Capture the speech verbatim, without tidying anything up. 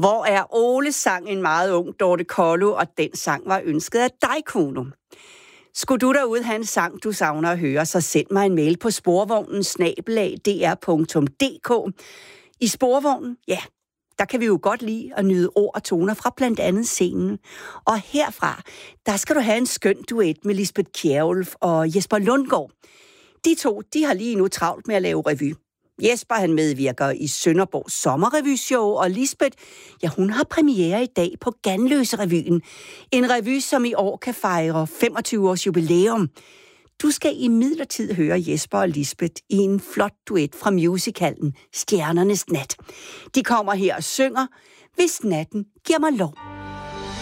Hvor er Ole sang en meget ung Dorte Kollo, og den sang var ønsket af dig, Kuno. Skulle du derude have en sang, du savner at høre, så send mig en mail på sporvognen snabel-a d r punktum d k. I Sporvognen, ja, der kan vi jo godt lide at nyde ord og toner fra blandt andet scenen. Og herfra, der skal du have en skøn duet med Lisbeth Kjærulf og Jesper Lundgaard. De to, de har lige nu travlt med at lave revy. Jesper, han medvirker i Sønderborgs sommerrevyshow, og Lisbeth, ja, hun har premiere i dag på Ganløse-revyen. En revy, som i år kan fejre femogtyve års jubilæum. Du skal imidlertid høre Jesper og Lisbeth i en flot duet fra musicalen Stjernernes Nat. De kommer her og synger, Hvis natten giver mig lov.